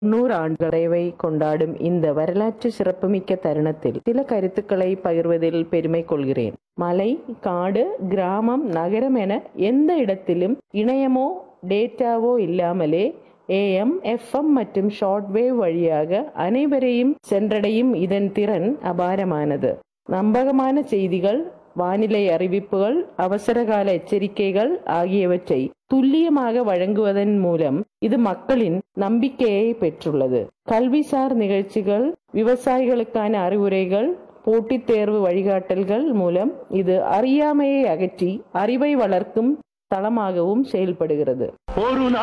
100 ஆண்டுகளை கொண்டாடும் இந்த வரலாற்று சிறப்புமிக்க தருணத்தில் சில கருத்துக்களை பகிர்வதில் பெருமை கொள்கிறேன். மலை, காடு, கிராமம், நகரம் என எந்த இடத்திலும் இணையமோ டேட்டாவோ இல்லாமலே AM, FM மற்றும் ஷார்ட்வேவ் வழியாக அனைவரையும் சென்றடையும் இதன் திறன் அபாரமானது. நம்பகமான செய்திகள், வானிலை அறிவிப்புகள், அவசரகால எச்சரிக்கைகள் ஆகியவற்றை துல்லியமாக வழங்குவதன் மூலம் இது மக்களின் நம்பிக்கையை பெற்றுள்ளது. கல்விசார் நிகழ்ச்சிகள், விவசாயிகளுக்கான அறிவுரைகள், போட்டித் தேர்வு வழிகாட்டல்கள் மூலம் இது அறியாமையை அகற்றி அறிவை வளர்க்கும் தளமாகவும் செயல்படுகிறது.